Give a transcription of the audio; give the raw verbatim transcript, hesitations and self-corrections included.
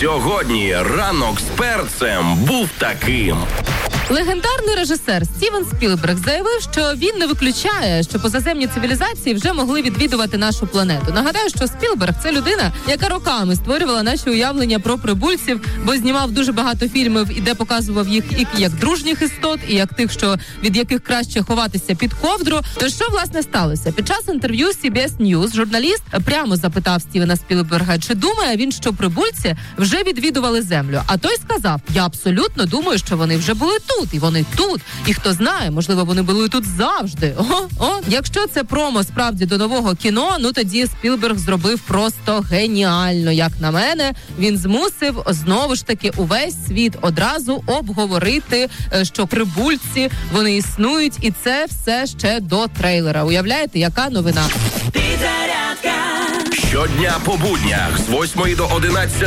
Сьогодні ранок з перцем був таким. Легендарний режисер Стівен Спілберг заявив, що він не виключає, що позаземні цивілізації вже могли відвідувати нашу планету. Нагадаю, що Спілберг – це людина, яка роками створювала наші уявлення про прибульців, бо знімав дуже багато фільмів, і де показував їх і як дружніх істот, і як тих, що від яких краще ховатися під ковдру. То що, власне, сталося? Під час інтерв'ю Сі Бі Ес News журналіст прямо запитав Стівена Спілберга, чи думає він, що прибульці вже відвідували Землю. А той сказав: я абсолютно думаю, що вони вже були тут. Тут, і вони тут, і хто знає, можливо, вони були тут завжди. О, о, якщо це промо справді до нового кіно, ну тоді Спілберг зробив просто геніально. Як на мене, він змусив знову ж таки увесь світ одразу обговорити, що прибульці, вони існують, і це все ще до трейлера. Уявляєте, яка новина? Щодня по буднях з восьмої до одинадцятої